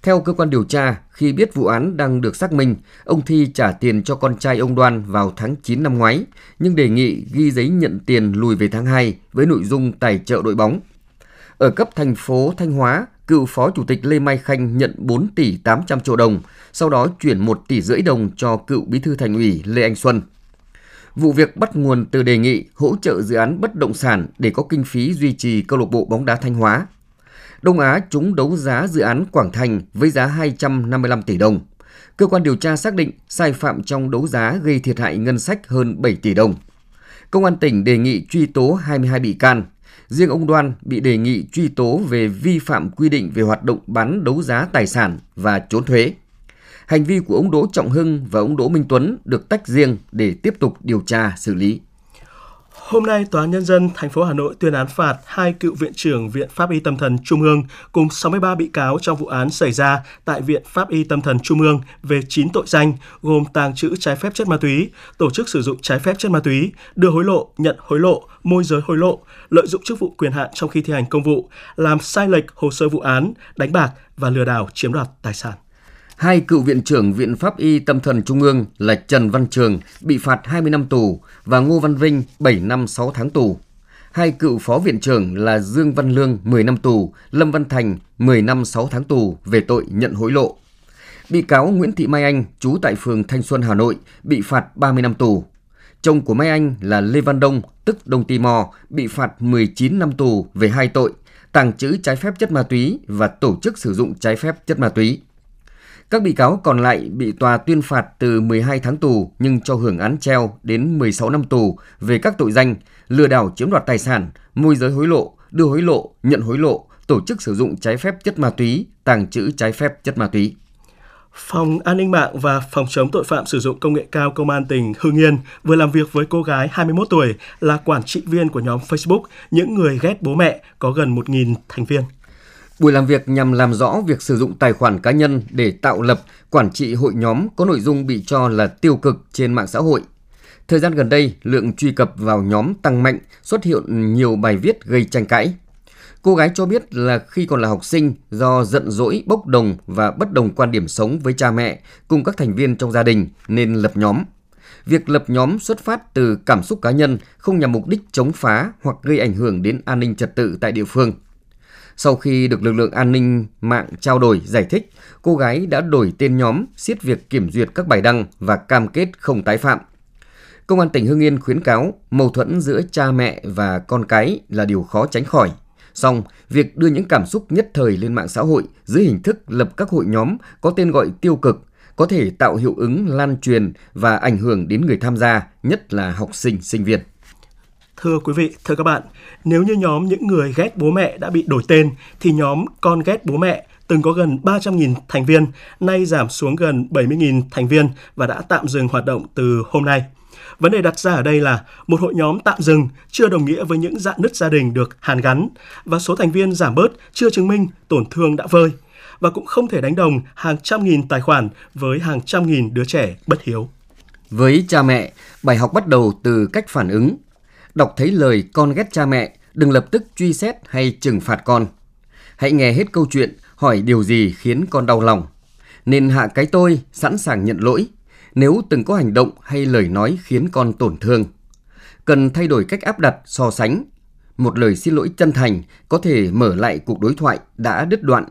Theo cơ quan điều tra, khi biết vụ án đang được xác minh, ông Thi trả tiền cho con trai ông Đoan vào tháng 9 năm ngoái, nhưng đề nghị ghi giấy nhận tiền lùi về tháng 2 với nội dung tài trợ đội bóng. Ở cấp thành phố Thanh Hóa, cựu Phó Chủ tịch Lê Mai Khanh nhận 4 tỷ 800 triệu đồng, sau đó chuyển 1,5 tỷ đồng cho cựu Bí thư Thành ủy Lê Anh Xuân. Vụ việc bắt nguồn từ đề nghị hỗ trợ dự án bất động sản để có kinh phí duy trì câu lạc bộ bóng đá Thanh Hóa. Đông Á trúng đấu giá dự án Quảng Thành với giá 255 tỷ đồng. Cơ quan điều tra xác định sai phạm trong đấu giá gây thiệt hại ngân sách hơn 7 tỷ đồng. Công an tỉnh đề nghị truy tố 22 bị can. Riêng ông Đoan bị đề nghị truy tố về vi phạm quy định về hoạt động bán đấu giá tài sản và trốn thuế. Hành vi của ông Đỗ Trọng Hưng và ông Đỗ Minh Tuấn được tách riêng để tiếp tục điều tra xử lý. Hôm nay, Tòa án Nhân dân thành phố Hà Nội tuyên án phạt 2 cựu Viện trưởng Viện Pháp y Tâm thần Trung ương cùng 63 bị cáo trong vụ án xảy ra tại Viện Pháp y Tâm thần Trung ương về 9 tội danh gồm tàng trữ trái phép chất ma túy, tổ chức sử dụng trái phép chất ma túy, đưa hối lộ, nhận hối lộ, môi giới hối lộ, lợi dụng chức vụ quyền hạn trong khi thi hành công vụ, làm sai lệch hồ sơ vụ án, đánh bạc và lừa đảo chiếm đoạt tài sản. 2 cựu Viện trưởng Viện Pháp y Tâm thần Trung ương là Trần Văn Trường bị phạt 20 năm tù và Ngô Văn Vinh 7 năm 6 tháng tù. 2 cựu Phó Viện trưởng là Dương Văn Lương 10 năm tù, Lâm Văn Thành 10 năm 6 tháng tù về tội nhận hối lộ. Bị cáo Nguyễn Thị Mai Anh, trú tại phường Thanh Xuân, Hà Nội, bị phạt 30 năm tù. Chồng của Mai Anh là Lê Văn Đông, tức Đông Timor, bị phạt 19 năm tù về 2 tội, tàng trữ trái phép chất ma túy và tổ chức sử dụng trái phép chất ma túy. Các bị cáo còn lại bị tòa tuyên phạt từ 12 tháng tù nhưng cho hưởng án treo đến 16 năm tù về các tội danh lừa đảo chiếm đoạt tài sản, môi giới hối lộ, đưa hối lộ, nhận hối lộ, tổ chức sử dụng trái phép chất ma túy, tàng trữ trái phép chất ma túy. Phòng An ninh mạng và Phòng chống tội phạm sử dụng công nghệ cao Công an tỉnh Hưng Yên vừa làm việc với cô gái 21 tuổi là quản trị viên của nhóm Facebook Những Người Ghét Bố Mẹ có gần 1.000 thành viên. Buổi làm việc nhằm làm rõ việc sử dụng tài khoản cá nhân để tạo lập, quản trị hội nhóm có nội dung bị cho là tiêu cực trên mạng xã hội. Thời gian gần đây, lượng truy cập vào nhóm tăng mạnh, xuất hiện nhiều bài viết gây tranh cãi. Cô gái cho biết là khi còn là học sinh, do giận dỗi, bốc đồng và bất đồng quan điểm sống với cha mẹ cùng các thành viên trong gia đình nên lập nhóm. Việc lập nhóm xuất phát từ cảm xúc cá nhân, không nhằm mục đích chống phá hoặc gây ảnh hưởng đến an ninh trật tự tại địa phương. Sau khi được lực lượng an ninh mạng trao đổi, giải thích, cô gái đã đổi tên nhóm, siết việc kiểm duyệt các bài đăng và cam kết không tái phạm. Công an tỉnh Hưng Yên khuyến cáo mâu thuẫn giữa cha mẹ và con cái là điều khó tránh khỏi. Song, việc đưa những cảm xúc nhất thời lên mạng xã hội dưới hình thức lập các hội nhóm có tên gọi tiêu cực có thể tạo hiệu ứng lan truyền và ảnh hưởng đến người tham gia, nhất là học sinh, sinh viên. Thưa quý vị, thưa các bạn, nếu như nhóm Những Người Ghét Bố Mẹ đã bị đổi tên, thì nhóm Con Ghét Bố Mẹ từng có gần 300.000 thành viên, nay giảm xuống gần 70.000 thành viên và đã tạm dừng hoạt động từ hôm nay. Vấn đề đặt ra ở đây là một hội nhóm tạm dừng chưa đồng nghĩa với những rạn nứt gia đình được hàn gắn, và số thành viên giảm bớt chưa chứng minh tổn thương đã vơi, và cũng không thể đánh đồng hàng trăm nghìn tài khoản với hàng trăm nghìn đứa trẻ bất hiếu. Với cha mẹ, bài học bắt đầu từ cách phản ứng. Đọc thấy lời con ghét cha mẹ, đừng lập tức truy xét hay trừng phạt con. Hãy nghe hết câu chuyện, hỏi điều gì khiến con đau lòng. Nên hạ cái tôi, sẵn sàng nhận lỗi, nếu từng có hành động hay lời nói khiến con tổn thương. Cần thay đổi cách áp đặt, so sánh. Một lời xin lỗi chân thành có thể mở lại cuộc đối thoại đã đứt đoạn.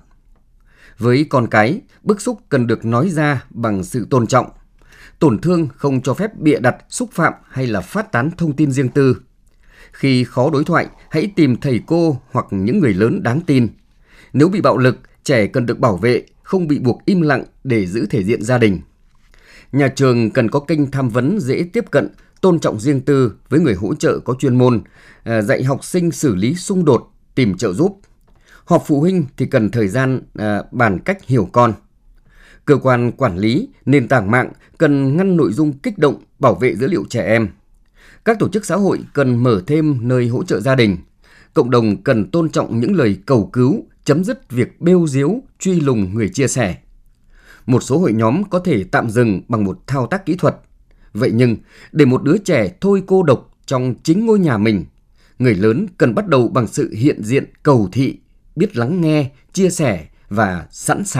Với con cái, bức xúc cần được nói ra bằng sự tôn trọng. Tổn thương không cho phép bịa đặt, xúc phạm hay là phát tán thông tin riêng tư. Khi khó đối thoại, hãy tìm thầy cô hoặc những người lớn đáng tin. Nếu bị bạo lực, trẻ cần được bảo vệ, không bị buộc im lặng để giữ thể diện gia đình. Nhà trường cần có kênh tham vấn dễ tiếp cận, tôn trọng riêng tư với người hỗ trợ có chuyên môn, dạy học sinh xử lý xung đột, tìm trợ giúp. Họp phụ huynh thì cần thời gian bàn cách hiểu con. Cơ quan quản lý, nền tảng mạng cần ngăn nội dung kích động, bảo vệ dữ liệu trẻ em. Các tổ chức xã hội cần mở thêm nơi hỗ trợ gia đình. Cộng đồng cần tôn trọng những lời cầu cứu, chấm dứt việc bêu diếu, truy lùng người chia sẻ. Một số hội nhóm có thể tạm dừng bằng một thao tác kỹ thuật. Vậy nhưng, để một đứa trẻ thôi cô độc trong chính ngôi nhà mình, người lớn cần bắt đầu bằng sự hiện diện cầu thị, biết lắng nghe, chia sẻ và sẵn sàng